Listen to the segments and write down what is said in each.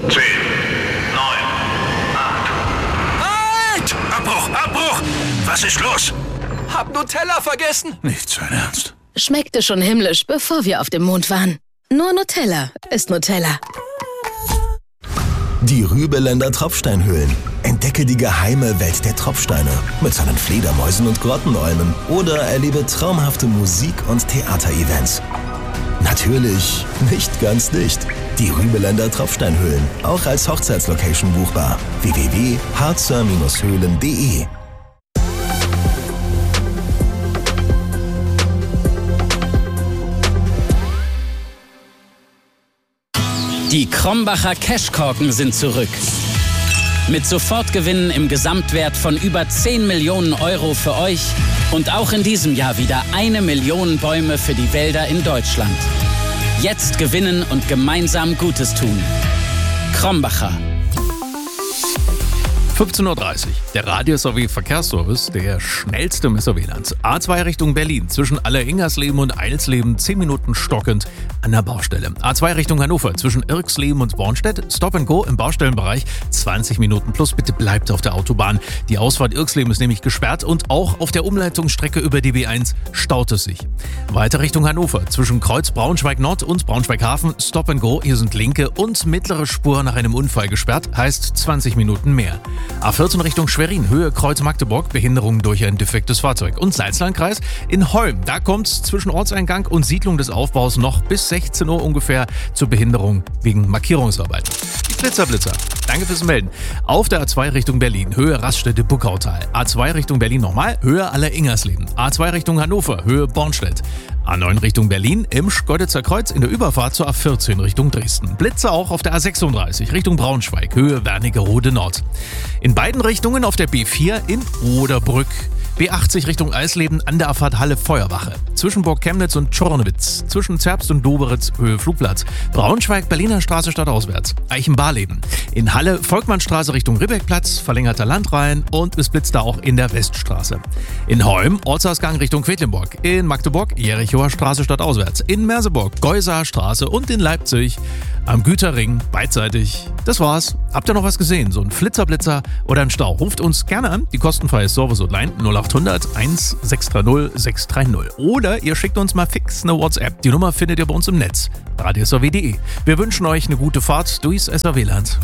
10, 9, 8. Halt! Abbruch! Was ist los? Hab Nutella vergessen. Nicht sein Ernst. Schmeckte schon himmlisch, bevor wir auf dem Mond waren. Nur Nutella ist Nutella. Die Rübeländer Tropfsteinhöhlen. Entdecke die geheime Welt der Tropfsteine mit seinen Fledermäusen und Grottenolmen oder erlebe traumhafte Musik- und Theaterevents. Natürlich nicht ganz dicht. Die Rübeländer Tropfsteinhöhlen, auch als Hochzeitslocation buchbar. www.harzer-höhlen.de. Die Krombacher Cashkorken sind zurück. Mit Sofortgewinnen im Gesamtwert von über 10 Millionen Euro für euch und auch in diesem Jahr wieder 1 Million Bäume für die Wälder in Deutschland. Jetzt gewinnen und gemeinsam Gutes tun. Krombacher. 15:30 Uhr. Der Radio-SW-Verkehrsservice, der schnellste im SW-Land. A2 Richtung Berlin, zwischen Alleringersleben und Eilsleben 10 Minuten stockend an der Baustelle. A2 Richtung Hannover, zwischen Irksleben und Bornstedt, Stop and Go im Baustellenbereich 20 Minuten plus. Bitte bleibt auf der Autobahn. Die Ausfahrt Irksleben ist nämlich gesperrt und auch auf der Umleitungsstrecke über die B1 staut es sich. Weiter Richtung Hannover, zwischen Kreuz Braunschweig Nord und Braunschweig Hafen, Stop and Go. Hier sind linke und mittlere Spur nach einem Unfall gesperrt, heißt 20 Minuten mehr. A14 Richtung Schwerin, Höhe Kreuz Magdeburg, Behinderung durch ein defektes Fahrzeug. Und Salzlandkreis in Holm, da kommt es zwischen Ortseingang und Siedlung des Aufbaus noch bis 16 Uhr ungefähr zur Behinderung wegen Markierungsarbeiten. Die Blitzer. Danke fürs Melden. Auf der A2 Richtung Berlin, Höhe Raststätte-Buckautal. A2 Richtung Berlin nochmal, Höhe Alleringersleben. A2 Richtung Hannover, Höhe Bornstedt. A9 Richtung Berlin, im Schkeuditzer Kreuz in der Überfahrt zur A14 Richtung Dresden. Blitze auch auf der A36 Richtung Braunschweig, Höhe Wernigerode Nord. In beiden Richtungen auf der B4 in Oderbrück. B80 Richtung Eisleben an der Abfahrt Halle Feuerwache. Zwischen Burg Chemnitz und Czornowitz. Zwischen Zerbst und Doberitz, Höhe Flugplatz. Braunschweig, Berliner Straße stadtauswärts. Eichenbarleben. In Halle Volkmannstraße Richtung Ribbeckplatz, verlängerter Landrhein und es blitzt da auch in der Weststraße. In Holm Ortsausgang Richtung Quedlinburg. In Magdeburg Jerichower Straße stadtauswärts. In Merseburg Geusaer Straße und in Leipzig am Güterring beidseitig. Das war's. Habt ihr noch was gesehen? So ein Flitzer oder ein Stau? Ruft uns gerne an. Die kostenfreie Service-Hotline 0800 1630 630. Oder ihr schickt uns mal fix eine WhatsApp. Die Nummer findet ihr bei uns im Netz. radio.sw.de. Wir wünschen euch eine gute Fahrt durchs SW-Land.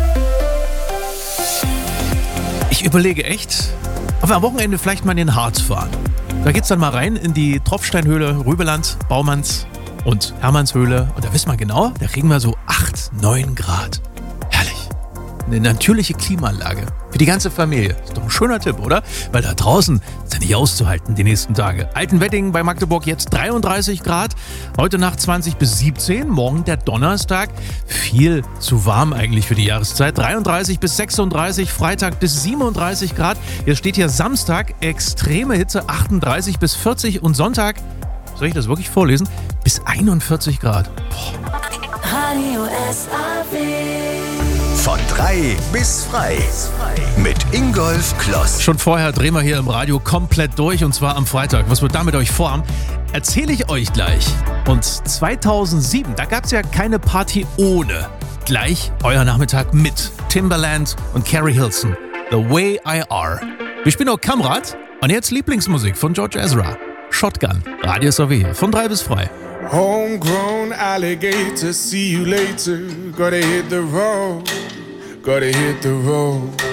Ich überlege echt, ob wir am Wochenende vielleicht mal in den Harz fahren. Da geht's dann mal rein in die Tropfsteinhöhle, Rübeland, Baumanns und Hermannshöhle. Und da wissen wir genau, da kriegen wir so 8, 9 Grad. Herrlich. Eine natürliche Klimaanlage. Für die ganze Familie. Ist doch ein schöner Tipp, oder? Weil da draußen ist ja nicht auszuhalten die nächsten Tage. Altenwedding bei Magdeburg jetzt 33 Grad. Heute Nacht 20 bis 17. Morgen der Donnerstag. Viel zu warm eigentlich für die Jahreszeit. 33 bis 36. Freitag bis 37 Grad. Jetzt steht hier Samstag. Extreme Hitze 38 bis 40. Und Sonntag, soll ich das wirklich vorlesen? Bis 41 Grad. Boah. Radio SAW. Von 3 bis frei. Mit Ingolf Kloss. Schon vorher drehen wir hier im Radio komplett durch und zwar am Freitag. Was wir da mit euch vorhaben, erzähle ich euch gleich. Und 2007, da gab es ja keine Party ohne. Gleich euer Nachmittag mit Timbaland und Carrie Hilson. The Way I Are. Wir spielen auch Kamrad und jetzt Lieblingsmusik von George Ezra. Shotgun. Radio SAW. Von 3 bis frei. Homegrown alligator, see you later. Gotta hit the road, gotta hit the road.